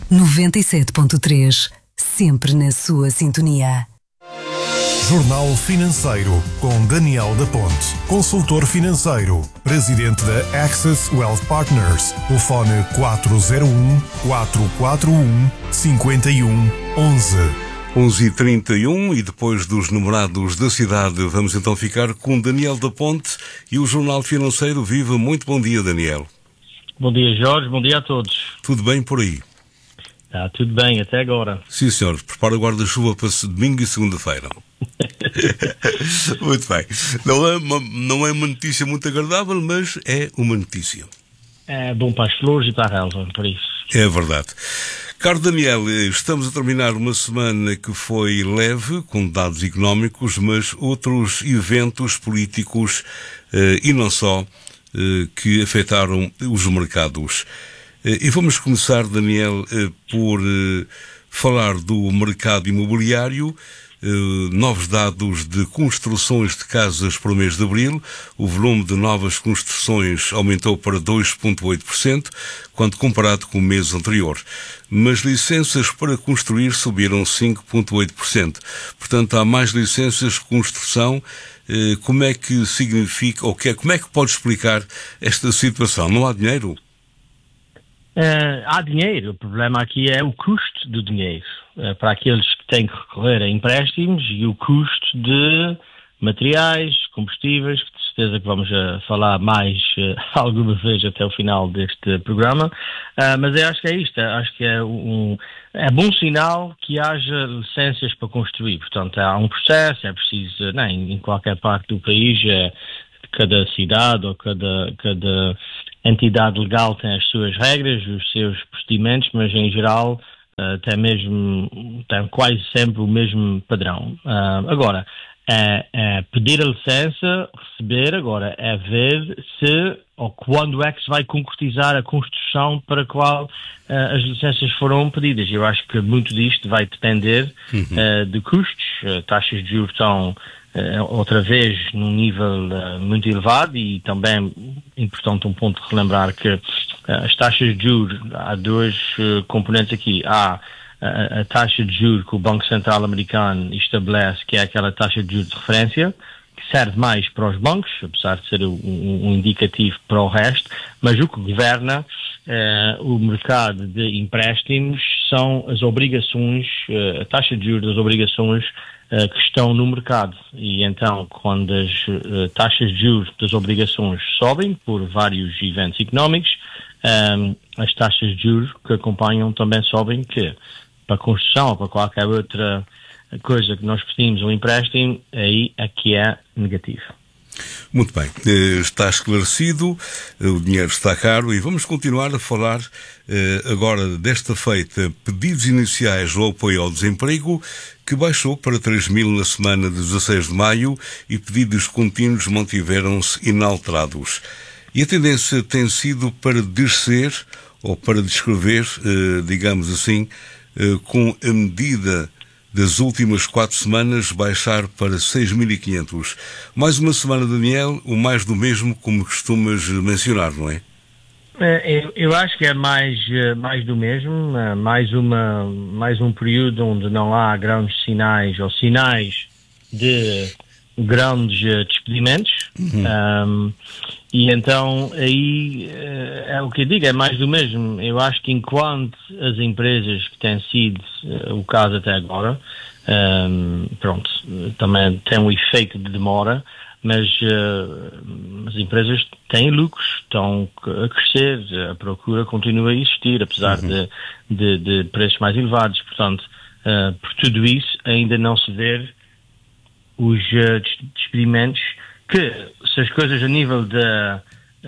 97.3, sempre na sua sintonia. Jornal Financeiro, com Daniel da Ponte, consultor financeiro, presidente da Access Wealth Partners, telefone 401-441-5111. 11h31 e depois dos numerados da cidade, vamos então ficar com Daniel da Ponte e o Jornal Financeiro. Viva, muito bom dia, Daniel. Bom dia, Jorge, bom dia a todos. Tudo bem por aí? Está tudo bem, até agora. Sim, senhor. Prepara o guarda-chuva para domingo e segunda-feira. Muito bem. Não é uma notícia muito agradável, mas é uma notícia. É bom para as flores e para a relva, por isso. É verdade. Caro Daniel, estamos a terminar uma semana que foi leve, com dados económicos, mas outros eventos políticos e não só, que afetaram os mercados. E vamos começar, Daniel, por falar do mercado imobiliário. Novos dados de construções de casas para o mês de abril. O volume de novas construções aumentou para 2,8%, quando comparado com o mês anterior. Mas licenças para construir subiram 5,8%. Portanto, há mais licenças de construção. Como é que significa, ou como é que pode explicar esta situação? Não há dinheiro? Há dinheiro, o problema aqui é o custo do dinheiro, para aqueles que têm que recorrer a empréstimos e o custo de materiais, combustíveis, que de certeza que vamos falar mais alguma vez até o final deste programa, mas eu acho que é isto, acho que é bom sinal que haja licenças para construir. Portanto, há um processo, é preciso, em qualquer parte do país, cada cidade ou cada entidade legal tem as suas regras, os seus procedimentos, mas em geral tem quase sempre o mesmo padrão. Agora, pedir a licença, receber, agora é ver se ou quando é que se vai concretizar a construção para a qual as licenças foram pedidas. Eu acho que muito disto vai depender de custos. Taxas de juros estão outra vez num nível muito elevado e também importante um ponto de relembrar que as taxas de juros, há dois componentes aqui. Há a taxa de juros que o Banco Central Americano estabelece, que é aquela taxa de juros de referência, que serve mais para os bancos, apesar de ser um indicativo para o resto, mas o que governa o mercado de empréstimos são as obrigações, a taxa de juros das obrigações que estão no mercado. E então, quando as taxas de juros das obrigações sobem por vários eventos económicos, as taxas de juros que acompanham também sobem, que para a construção ou para qualquer outra coisa que nós pedimos um empréstimo, aí aqui é negativo. Muito bem, está esclarecido, o dinheiro está caro e vamos continuar a falar agora desta feita, pedidos iniciais ao apoio ao desemprego, que baixou para 3.000 na semana de 16 de maio e pedidos contínuos mantiveram-se inalterados. E a tendência tem sido para descer, ou para descrever, digamos assim, com a medida das últimas 4 semanas baixar para 6.500. Mais uma semana, Daniel, o mais do mesmo, como costumas mencionar, não é? Eu acho que é mais do mesmo, mais um período onde não há grandes sinais ou sinais de grandes despedimentos. E então aí é o que eu digo, é mais do mesmo. Eu acho que enquanto as empresas, que têm sido o caso até agora, também tem um efeito de demora, mas as empresas têm lucros, estão a crescer, a procura continua a existir, apesar de preços mais elevados. Portanto, por tudo isso, ainda não se vê os despedimentos, que se as coisas a nível da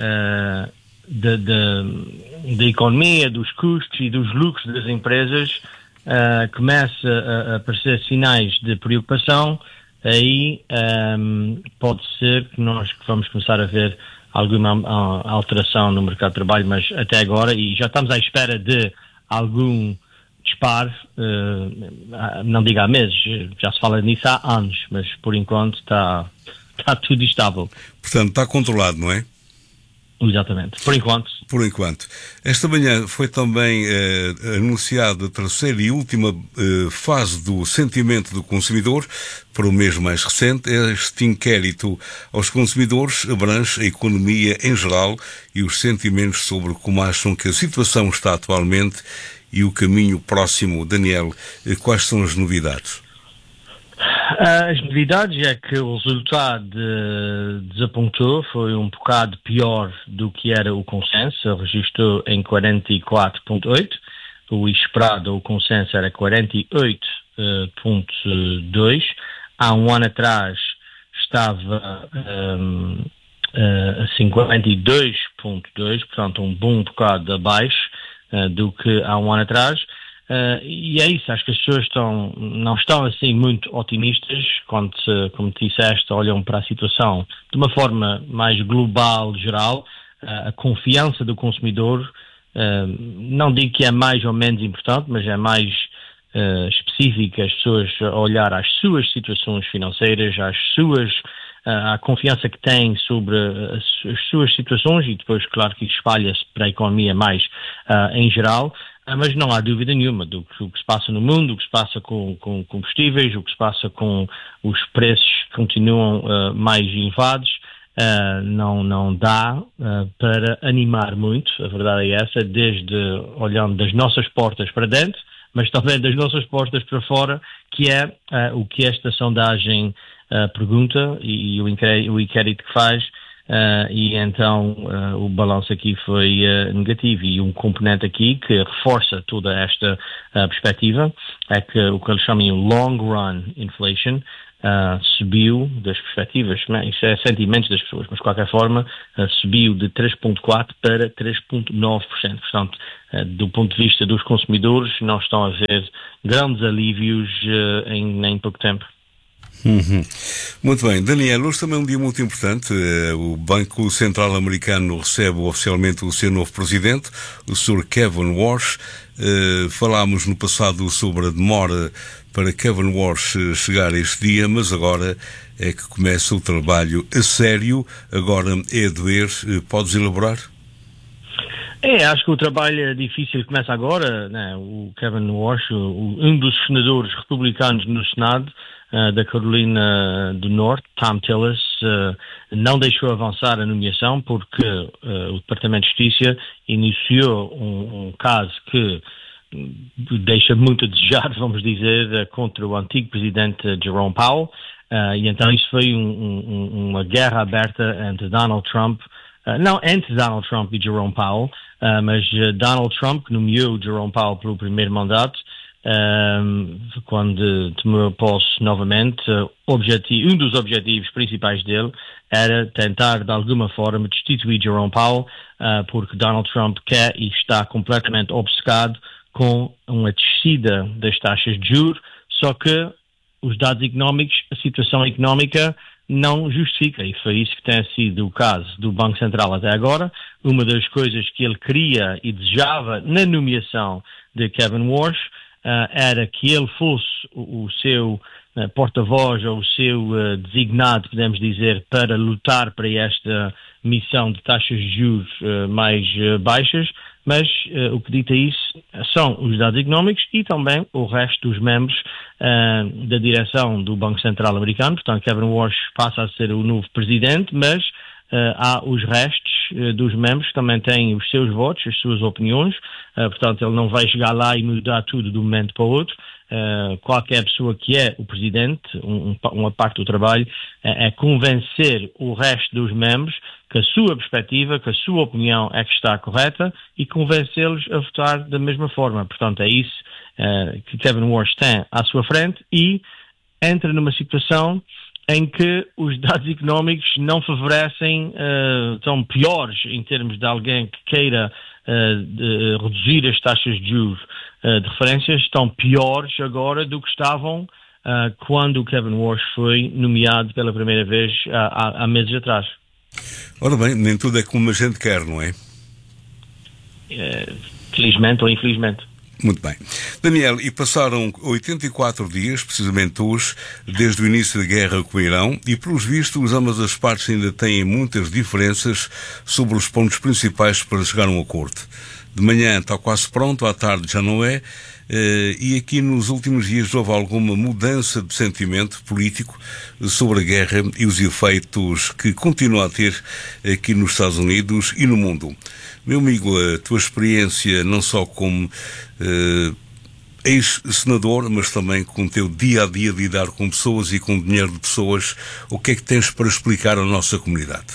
economia, dos custos e dos lucros das empresas começa a aparecer sinais de preocupação, aí pode ser que nós vamos começar a ver alguma alteração no mercado de trabalho, mas até agora, e já estamos à espera de algum disparo, não digo há meses, já se fala nisso há anos, mas por enquanto está tudo estável. Portanto, está controlado, não é? Exatamente, por enquanto. Por enquanto. Esta manhã foi também anunciada a terceira e última fase do sentimento do consumidor, para o mês mais recente. Este inquérito aos consumidores abrange a economia em geral e os sentimentos sobre como acham que a situação está atualmente e o caminho próximo. Daniel, quais são as novidades? As novidades é que o resultado desapontou, foi um bocado pior do que era o consenso, registrou em 44,8, o esperado, o consenso era 48,2, há um ano atrás estava a 52,2, portanto um bom bocado abaixo do que há um ano atrás. E é isso, acho que as pessoas não estão assim muito otimistas quando, como te disseste, olham para a situação de uma forma mais global, geral. A confiança do consumidor, não digo que é mais ou menos importante, mas é mais específica, as pessoas olhar às suas situações financeiras, à confiança que têm sobre as suas situações, e depois, claro, que espalha-se para a economia mais em geral. Mas não há dúvida nenhuma do que se passa no mundo, o que se passa com combustíveis, o que se passa com os preços que continuam mais elevados, não dá para animar muito, a verdade é essa, desde olhando das nossas portas para dentro, mas também das nossas portas para fora, que é o que esta sondagem pergunta e o inquérito que faz. E então o balanço aqui foi negativo, e um componente aqui que reforça toda esta perspectiva é que o que eles chamam de long run inflation subiu das perspectivas, isso é sentimentos das pessoas, mas de qualquer forma subiu de 3,4% para 3,9%. Portanto, do ponto de vista dos consumidores, não estão a ver grandes alívios em pouco tempo. Muito bem, Daniel, hoje também é um dia muito importante. O Banco Central Americano recebe oficialmente o seu novo presidente, o Sr. Kevin Warsh. Falámos no passado sobre a demora para Kevin Warsh chegar a este dia, mas agora é que começa o trabalho a sério, agora é a doer. Podes elaborar? Acho que o trabalho difícil começa agora, né? O Kevin Warsh, um dos senadores republicanos no Senado da Carolina do Norte, Thom Tillis, não deixou avançar a nomeação porque o Departamento de Justiça iniciou um caso que deixa muito a desejar, vamos dizer, contra o antigo presidente Jerome Powell, e então isso foi uma guerra aberta entre Donald Trump, não entre Donald Trump e Jerome Powell, mas Donald Trump, que nomeou Jerome Powell para o primeiro mandato, quando tomou posse novamente, um dos objetivos principais dele era tentar de alguma forma destituir Jerome Powell, porque Donald Trump quer e está completamente obcecado com uma descida das taxas de juros, só que os dados económicos, a situação económica não justifica, e foi isso que tem sido o caso do Banco Central até agora. Uma das coisas que ele queria e desejava na nomeação de Kevin Warsh era que ele fosse o seu porta-voz ou o seu designado, podemos dizer, para lutar para esta missão de taxas de juros mais baixas, mas o que dita isso são os dados económicos e também o resto dos membros da direção do Banco Central Americano. Portanto, Kevin Warsh passa a ser o novo presidente, mas há os restos dos membros que também têm os seus votos, as suas opiniões, portanto ele não vai chegar lá e mudar tudo de um momento para o outro. Qualquer pessoa que é o presidente, uma parte do trabalho é convencer o resto dos membros que a sua perspectiva, que a sua opinião é que está correta e convencê-los a votar da mesma forma. Portanto, é isso que Kevin Warsh tem à sua frente e entra numa situação em que os dados económicos não favorecem, são piores em termos de alguém que queira reduzir as taxas de juros de referência, estão piores agora do que estavam quando o Kevin Warsh foi nomeado pela primeira vez há meses atrás. Ora bem, nem tudo é como a gente quer, não é? Felizmente ou infelizmente. Muito bem. Daniel, e passaram 84 dias, precisamente hoje, desde o início da guerra com o Irão, e pelos vistos ambas as partes ainda têm muitas diferenças sobre os pontos principais para chegar a um acordo. De manhã está quase pronto, à tarde já não é, e aqui nos últimos dias houve alguma mudança de sentimento político sobre a guerra e os efeitos que continua a ter aqui nos Estados Unidos e no mundo. Meu amigo, a tua experiência não só como ex-senador, mas também com o teu dia-a-dia de lidar com pessoas e com o dinheiro de pessoas, o que é que tens para explicar à nossa comunidade?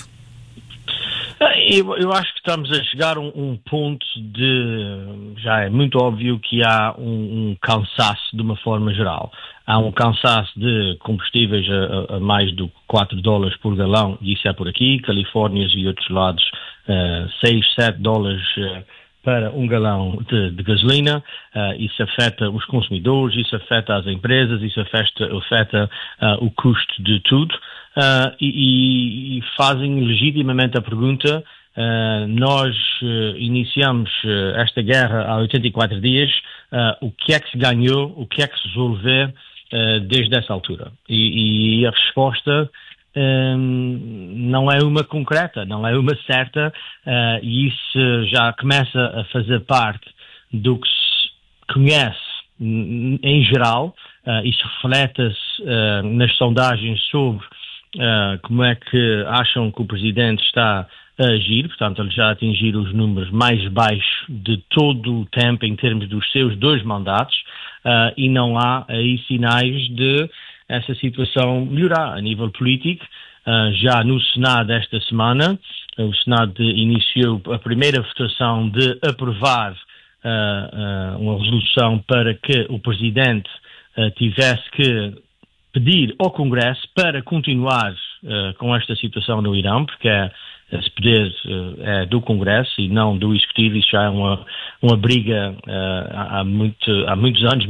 Eu acho que estamos a chegar a um ponto de... Já é muito óbvio que há um cansaço de uma forma geral. Há um cansaço de combustíveis a mais de $4 por galão, e isso é por aqui, Califórnia e outros lados, $6-7 para um galão de gasolina. Isso afeta os consumidores, isso afeta as empresas, isso afeta o custo de tudo. E fazem legitimamente a pergunta, nós iniciamos esta guerra há 84 dias, o que é que se ganhou, o que é que se resolveu desde essa altura? E a resposta não é uma concreta, não é uma certa, e isso já começa a fazer parte do que se conhece em geral. Isso reflete-se nas sondagens sobre como é que acham que o Presidente está a agir. Portanto, ele já atingiu os números mais baixos de todo o tempo em termos dos seus 2 mandatos, e não há aí sinais de essa situação melhorar a nível político. Já no Senado esta semana, o Senado iniciou a primeira votação de aprovar uma resolução para que o Presidente tivesse que pedir ao Congresso para continuar com esta situação no Irão, porque esse poder é do Congresso e não do Executivo. Isso já é uma briga há muitos anos,